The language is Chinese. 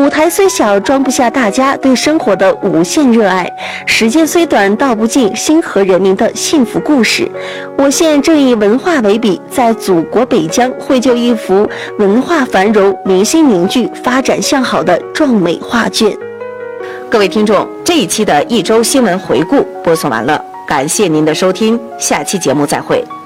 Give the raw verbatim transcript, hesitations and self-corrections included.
舞台虽小，装不下大家对生活的无限热爱；时间虽短，道不尽星河人民的幸福故事。我县正以文化为笔，在祖国北疆绘就一幅文化繁荣、民心凝聚、发展向好的壮美画卷。 各位听众，这一期的一周新闻回顾播送完了，感谢您的收听，下期节目再会。